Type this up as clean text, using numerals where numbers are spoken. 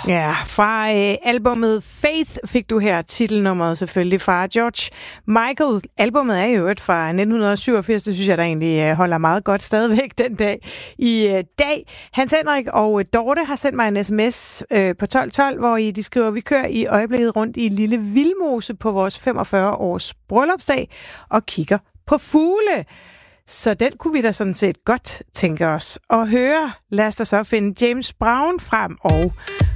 Ja, fra albumet Faith fik du her titelnummeret selvfølgelig fra George Michael. Albumet er jo et fra 1987, det synes jeg, der egentlig holder meget godt stadigvæk den dag i dag. Hans Henrik og Dorte har sendt mig en sms på 1212, hvor de skriver, vi kører i øjeblikket rundt i Lille Vildmose på vores 45 års bryllupsdag og kigger på fugle. Så den kunne vi da sådan set godt tænke os at høre. Lad os da så finde James Brown frem og